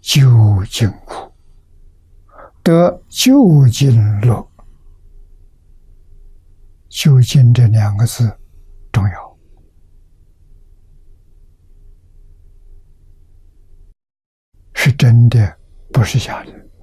究竟苦，得究竟乐。究竟这两个字重要，是真的，不是假的。